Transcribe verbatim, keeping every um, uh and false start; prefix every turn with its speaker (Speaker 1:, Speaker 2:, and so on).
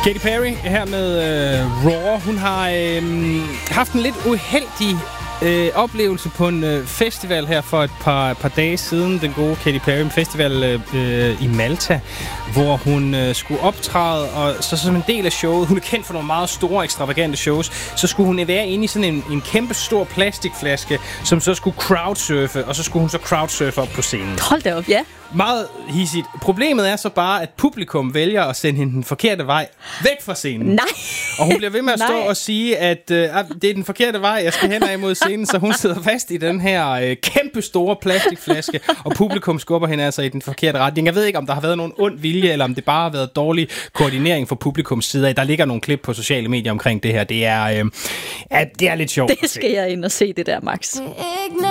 Speaker 1: Katy Perry her med øh, Raw. Hun har øh, haft en lidt uheldig øh, oplevelse på en øh, festival her for et par, par dage siden. Den gode Katy Perry Festival øh, i Malta, hvor hun øh, skulle optræde, og så som en del af showet, hun er kendt for nogle meget store, ekstravagante shows, så skulle hun være inde i sådan en, en kæmpe stor plastikflaske, som så skulle crowdsurfe, og så skulle hun så crowdsurfe op på scenen.
Speaker 2: Hold da op, ja.
Speaker 1: Meget hissigt. Problemet er så bare, at publikum vælger at sende hende den forkerte vej væk fra scenen.
Speaker 2: Nej.
Speaker 1: Og hun bliver ved med at stå og sige, at øh, det er den forkerte vej, jeg skal hen ad imod scenen, så hun sidder fast i den her øh, kæmpe store plastikflaske, og publikum skubber hende altså i den forkerte retning. Jeg ved ikke, om der har været nogen ond vilje, eller om det bare har været dårlig koordinering fra publikums side. Der ligger nogle klip på sociale medier omkring det her. Det er, øh, ja, det er lidt sjovt.
Speaker 2: Det skal jeg ind og se, det der, Max.